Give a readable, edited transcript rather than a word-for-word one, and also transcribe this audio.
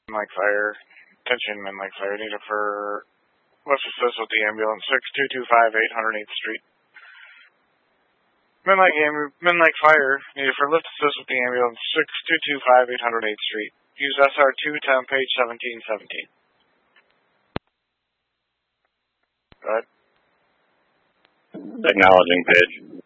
Like Fire. Attention, Men Like Fire. Needed for lift assist with the ambulance. 6225 808th Street. Men Like Fire. Needed for lift assist with the ambulance. 6225 808th Street. Use SR2 temp page 1717. Go ahead. Acknowledging page.